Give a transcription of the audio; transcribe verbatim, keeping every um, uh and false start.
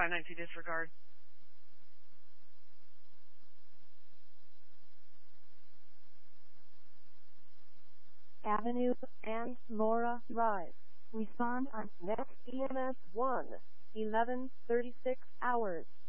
five nine two disregard. Avenue and Laura Drive. Respond on next E M S one, eleven thirty-six hours.